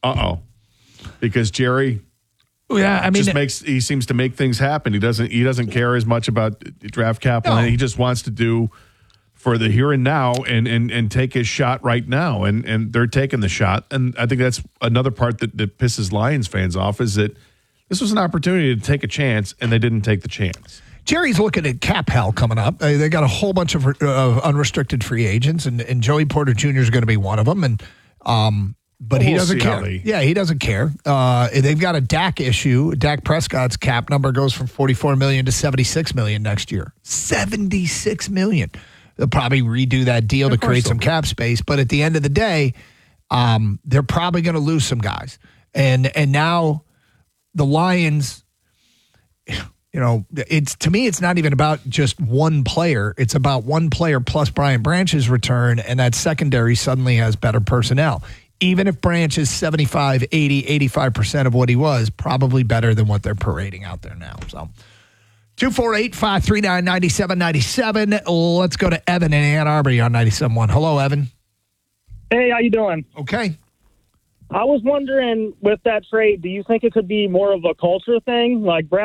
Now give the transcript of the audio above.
Because Jerry he seems to make things happen. He doesn't care as much about draft capital. No. He just wants to do for the here and now and take his shot right now. And they're taking the shot. And I think that's another part that pisses Lions fans off is that this was an opportunity to take a chance, and they didn't take the chance. Jerry's looking at cap hell coming up. They got a whole bunch of unrestricted free agents, and Joey Porter Jr. is going to be one of them. And but he doesn't care. He doesn't care. They've got a Dak issue. Dak Prescott's cap number goes from $44 million to $76 million next year. $76 million. They'll probably redo that deal to create some cap space. But at the end of the day, they're probably going to lose some guys. And now the Lions, to me, it's not even about just one player. It's about one player plus Brian Branch's return, and that secondary suddenly has better personnel. Even if Branch is 75, 80, 85% of what he was, probably better than what they're parading out there now. So 248-539-9797. Let's go to Evan in Ann Arbor on 97.1. Hello, Evan. Hey, how you doing? Okay. I was wondering, with that trade, do you think it could be more of a culture thing? Like Brad